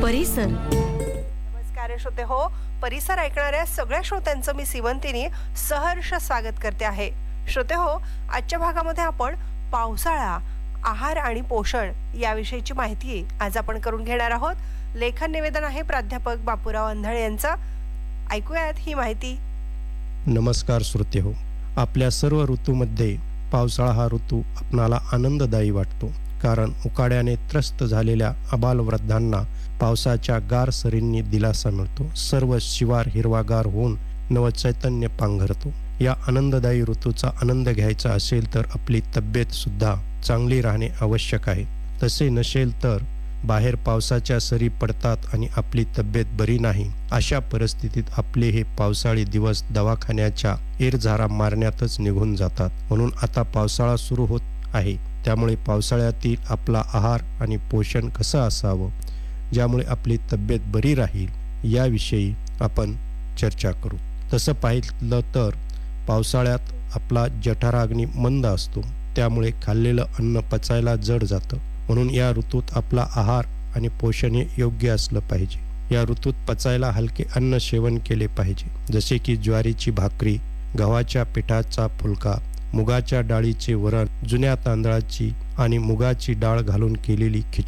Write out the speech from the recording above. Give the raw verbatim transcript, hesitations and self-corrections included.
परिसर. नमस्कार श्रोते हो, परिसर ऐकणाऱ्या सगळ्या श्रोत्यांचं मी सिवंतीनी सहर्ष स्वागत करते आहे. श्रोते हो, आजच्या भागामध्ये आपण पावसाळा, आहार आणि पोषण याविषयीची माहिती आज आपण करून घेणार आहोत. लेखन निवेदन आहे प्राध्यापक बापूराव अंधळे यांचं. ऐकूयात ही माहिती. नमस्कार श्रोते हो, आपल्या सर्व ऋतूमध्ये पावसाळा हा ऋतू आपणाला आनंददायी वाटतो, कारण उकाड्याने त्रस्त झालेल्या आबालवृद्धांना पावसाच्या गार सरींनी दिलासा मिळतो. सर्व शिवार हिरवागार होऊन नवचैतन्य पांघरतो. या आनंददायी ऋतूचा आनंद घ्यायचा असेल तर आपली तब्येत सुद्धा चांगली राहणे आवश्यक आहे. तसे नसेल तर बाहेर पावसाच्या सरी पडतात आणि आपली तब्येत बरी नाही. अशा परिस्थितीत आपले हे पावसाळी दिवस दवाखान्याच्या एरझारा मारण्यातच निघून जातात. म्हणून आता पावसाळा सुरू होत आहे, त्यामुळे पावसाळ्यातील आपला आहार आणि पोषण कसं असावं, ज्यामुळे आपली तब्येत बरी राहील, याविषयी आपण चर्चा करू. तसं पाहिलं तर पावसाळ्यात आपला जठराग्नी मंद असतो, त्यामुळे खाल्लेलं अन्न पचायला जड जातं. म्हणून या ऋतूत आपला आहार आणि पोषण हे योग्य असलं पाहिजे. या ऋतूत पचायला हलके अन्न सेवन केले पाहिजे, जसे की ज्वारीची भाकरी, गव्हाच्या पिठाचा फुलका, मुगाच्या डाळीचे वरण, जुन्या तांदळाची आणि मुगाची डाळ घालून केलेली खिचडी.